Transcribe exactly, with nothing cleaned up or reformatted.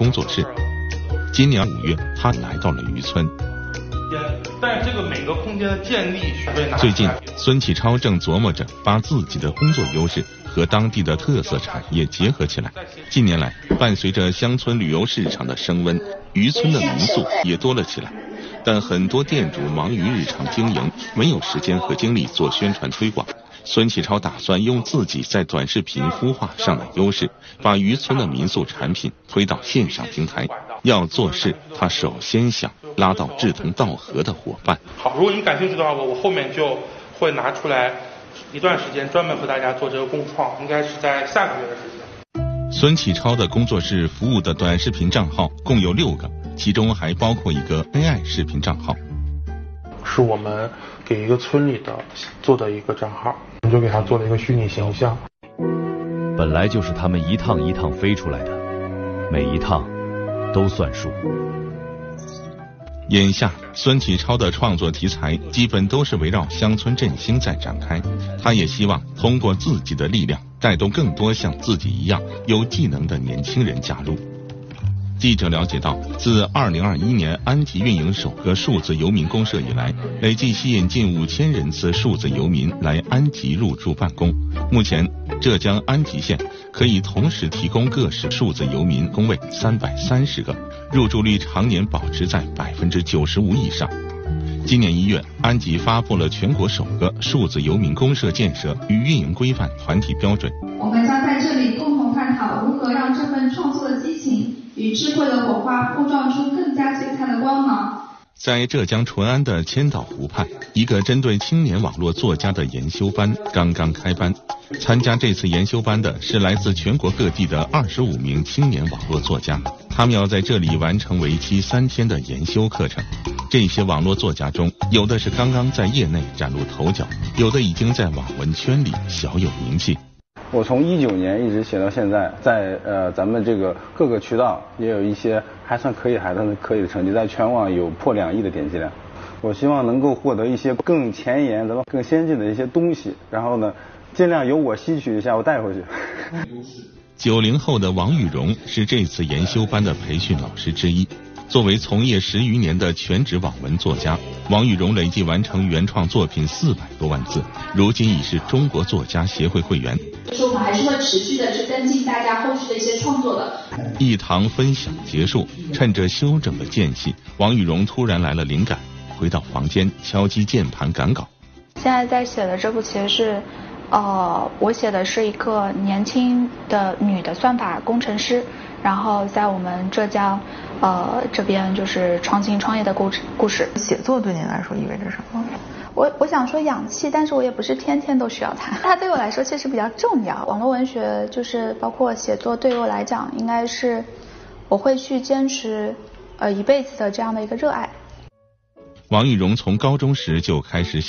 工作室。今年五月，他来到了渔村。 但这个每个空间的建立需被拿。 最近，孙启超正琢磨着把自己的工作优势和当地的特色产业结合起来。近年来，伴随着乡村旅游市场的升温，渔村的民宿也多了起来。但很多店主忙于日常经营，没有时间和精力做宣传推广。孙启超打算用自己在短视频孵化上的优势，把渔村的民宿产品推到线上平台。要做事，他首先想拉到志同道合的伙伴。 好，如果你感兴趣的话，我我后面就会拿出来一段时间专门和大家做这个共创，应该是在下个月的时间。 孙启超的工作室服务的短视频账号共有六个，其中还包括一个 A I 视频账号。 是我们给一个村里的做的一个账号，我们就给他做了一个虚拟形象。 本来就是他们一趟一趟飞出来的，每一趟都算数。 眼下，孙启超的创作题材基本都是围绕乡村振兴在展开。他也希望通过自己的力量，带动更多像自己一样有技能的年轻人加入。记者了解到，自二零二一年安吉运营首个数字游民公社以来，累计吸引近五千人次数字游民来安吉入住办公。目前，浙江安吉县可以同时提供各式数字游民工位三百三十个，入住率常年保持在百分之九十五以上。今年一月，安吉发布了全国首个数字游民公社建设与运营规范团体标准。 我们将在这里共同探讨如何让这份创作的激情与智慧的火花碰撞出更加璀璨的光芒。 在浙江淳安的千岛湖畔，一个针对青年网络作家的研修班刚刚开班。参加这次研修班的是来自全国各地的二十五名青年网络作家，他们要在这里完成为期三天的研修课程。这些网络作家中，有的是刚刚在业内崭露头角，有的已经在网文圈里小有名气。 我从一九年一直写到现在，在呃咱们这个各个渠道也有一些还算可以还算可以的成绩，在全网有破两亿的点击量。我希望能够获得一些更前沿、咱们更先进的一些东西，然后呢，尽量由我吸取一下，我带回去。 九零后的王玉荣是这次研修班的培训老师之一。作为从业十余年的全职网文作家，王玉荣累计完成原创作品四百多万字，如今已是中国作家协会会员。 就是我们还是会持续的去跟进大家后续的一些创作的。 一堂分享结束，趁着休整的间隙，王玉荣突然来了灵感，回到房间敲击键盘赶稿。 现在在写的这部其实是呃，我写的是一个年轻的女的算法工程师，然后在我们浙江呃这边就是创新创业的故事故事。 写作对您来说意味着什么？ 我我想说氧气，但是我也不是天天都需要它。它对我来说确实比较重要。网络文学就是包括写作，对于我来讲，应该是我会去坚持呃一辈子的这样的一个热爱。 王玉荣从高中时就开始